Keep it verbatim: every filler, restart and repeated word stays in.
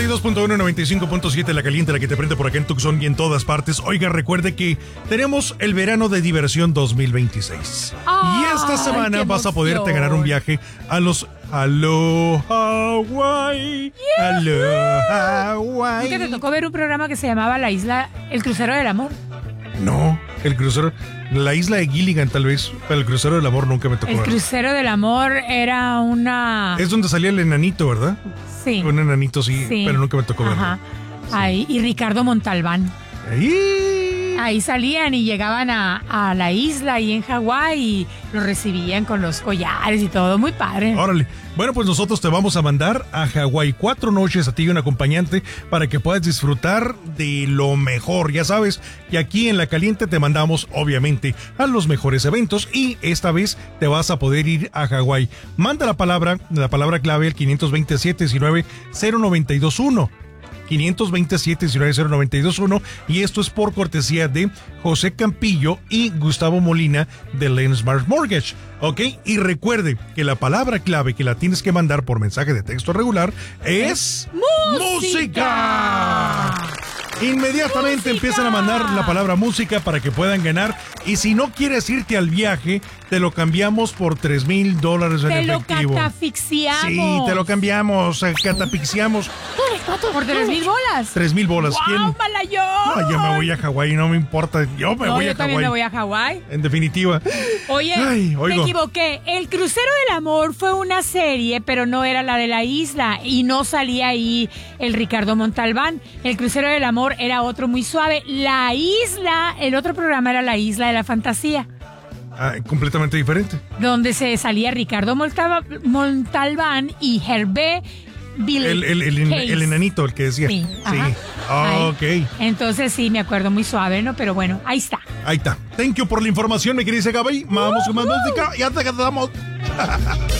dos punto uno, noventa y cinco punto siete, la caliente, la que te prende por acá en Tucson y en todas partes. Oiga, recuerde que tenemos el verano de diversión dos mil veintiséis. Ay, y esta semana qué vas a poderte emoción. ganar un viaje a los Aloha Hawaii. Aloha Hawaii. ¿Nunca te tocó ver un programa que se llamaba La Isla, El Crucero del Amor? No, el crucero, la isla de Gilligan tal vez, pero el crucero del amor nunca me tocó El ver. Crucero del Amor era una... Es donde salía el enanito, ¿verdad? Sí. Un enanito, sí, Sí. pero nunca me tocó verlo. Ajá. Ahí, y Ricardo Montalbán. Ahí. Ahí salían y llegaban a, a la isla y en Hawái y los recibían con los collares y todo. Muy padre. Órale. Bueno, pues nosotros te vamos a mandar a Hawái cuatro noches a ti y un acompañante para que puedas disfrutar de lo mejor. Ya sabes que aquí en La Caliente te mandamos, obviamente, a los mejores eventos y esta vez te vas a poder ir a Hawái. Manda la palabra, la palabra clave al quinientos veintisiete, diecinueve, cero noventa y dos uno. quinientos veintisiete, diecinueve, cero noventa y dos uno, y esto es por cortesía de José Campillo y Gustavo Molina de Lensmart Mortgage, ¿ok? Y recuerde que la palabra clave que la tienes que mandar por mensaje de texto regular es ¡Música! Inmediatamente ¡Música! empiezan a mandar la palabra música para que puedan ganar. Y si no quieres irte al viaje, te lo cambiamos por tres mil dólares en Te lo efectivo. catafixiamos. Sí, te lo cambiamos, eh, catapixiamos. Por tres mil bolas. Tres mil bolas. ¿Quién? ¡Wow, Malayón! No, yo me voy a Hawái, no me importa. Yo me No, voy yo a también me Hawái. voy a Hawái. En definitiva. Oye, Ay, me oigo. equivoqué. El Crucero del Amor fue una serie, pero no era la de la isla. Y no salía ahí el Ricardo Montalbán. El Crucero del Amor era otro muy suave. La isla, el otro programa era La Isla de la Fantasía, Ah, completamente diferente. donde se salía Ricardo Montalba- Montalbán y Hervé Bill El, el, el, el, Case. el enanito, el que decía. Sí, ajá. Ah, Ahí. ok. Entonces sí, me acuerdo, muy suave, ¿no? Pero bueno, ahí está. Ahí está. Thank you por la información, mi querida Gaby. Vamos con más música. Ya te quedamos.